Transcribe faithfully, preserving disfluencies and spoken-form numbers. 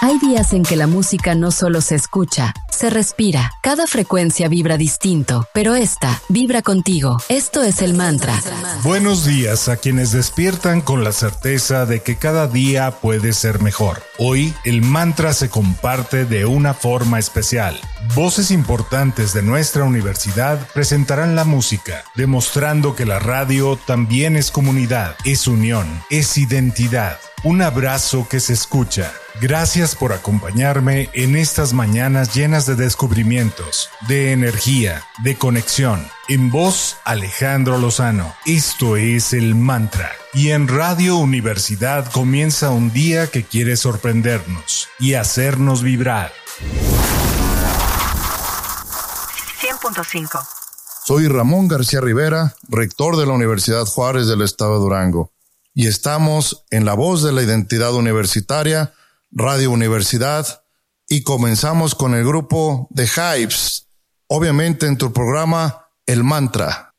Hay días en que la música no solo se escucha, se respira. Cada frecuencia vibra distinto, pero esta vibra contigo. Esto es el mantra. Buenos días a quienes despiertan con la certeza de que cada día puede ser mejor. Hoy, el mantra se comparte de una forma especial. Voces importantes de nuestra universidad presentarán la música, demostrando que la radio también es comunidad, es unión, es identidad. Un abrazo que se escucha. Gracias por acompañarme en estas mañanas llenas de descubrimientos, de energía, de conexión. En voz, Alejandro Lozano. Esto es el mantra. Y en Radio Universidad comienza un día que quiere sorprendernos y hacernos vibrar. cien punto cinco. Soy Ramón García Rivera, rector de la Universidad Juárez del Estado de Durango. Y estamos en La Voz de la Identidad Universitaria, Radio Universidad, y comenzamos con el grupo The Hives, obviamente en tu programa El Mantra.